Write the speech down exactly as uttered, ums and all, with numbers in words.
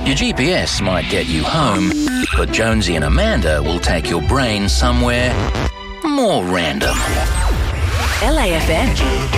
Your G P S might get you home, but Jonesy and Amanda will take your brain somewhere more random. L A F M.